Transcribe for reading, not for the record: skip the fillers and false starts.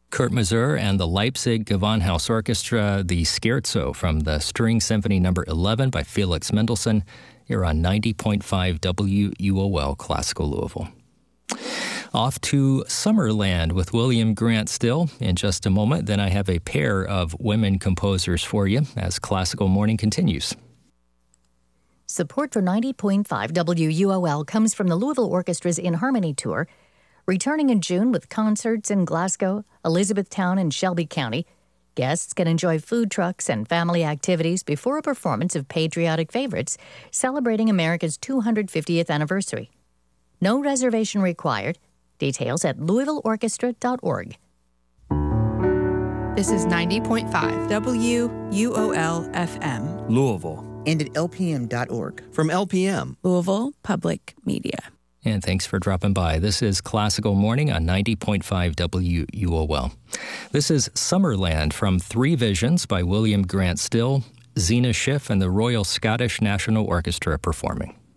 Kurt Masur and the Leipzig Gewandhaus Orchestra, the Scherzo from the String Symphony No. 11 by Felix Mendelssohn, here on 90.5 WUOL Classical Louisville. Off to Summerland with William Grant Still in just a moment. Then I have a pair of women composers for you as Classical Morning continues. Support for 90.5 WUOL comes from the Louisville Orchestra's In Harmony Tour, returning in June with concerts in Glasgow, Elizabethtown, and Shelby County. Guests can enjoy food trucks and family activities before a performance of patriotic favorites celebrating America's 250th anniversary. No reservation required. Details at LouisvilleOrchestra.org. This is 90.5 WUOL FM. Louisville. And at LPM.org. From LPM. Louisville Public Media. And thanks for dropping by. This is Classical Morning on 90.5 WUOL. This is Summerland from Three Visions by William Grant Still, Zena Schiff, and the Royal Scottish National Orchestra performing.